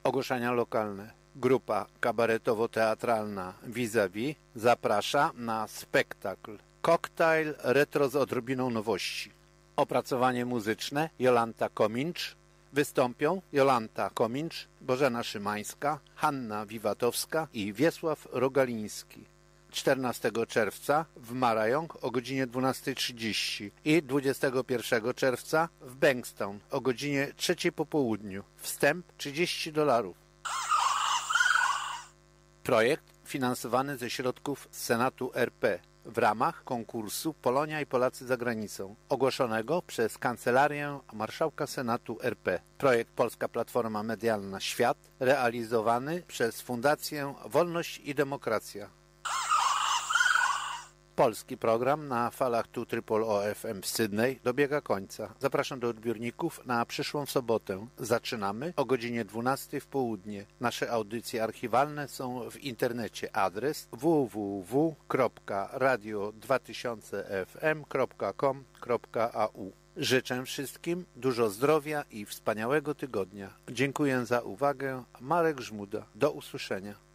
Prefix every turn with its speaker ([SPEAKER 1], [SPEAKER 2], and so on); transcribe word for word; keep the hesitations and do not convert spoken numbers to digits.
[SPEAKER 1] Ogłoszenia lokalne. Grupa kabaretowo-teatralna Vis-a-Vis zaprasza na spektakl Koktajl retro z odrobiną nowości. Opracowanie muzyczne Jolanta Komincz. Wystąpią Jolanta Komincz, Bożena Szymańska, Hanna Wiwatowska i Wiesław Rogaliński. czternastego czerwca w Marajong o godzinie dwunastej trzydzieści i dwudziestego pierwszego czerwca w Bankstown o godzinie trzeciej po południu. Wstęp trzydzieści dolarów. Projekt finansowany ze środków Senatu R P w ramach konkursu Polonia i Polacy za granicą, ogłoszonego przez Kancelarię Marszałka Senatu R P. Projekt Polska Platforma Medialna Świat, realizowany przez Fundację Wolność i Demokracja. Polski program na falach tu Triple O F M w Sydney dobiega końca. Zapraszam do odbiorników na przyszłą sobotę. Zaczynamy o godzinie dwunastej w południe. Nasze audycje archiwalne są w internecie. Adres w w w kropka radio dwa tysiące f m kropka com kropka a u. Życzę wszystkim dużo zdrowia i wspaniałego tygodnia. Dziękuję za uwagę. Marek Żmuda. Do usłyszenia.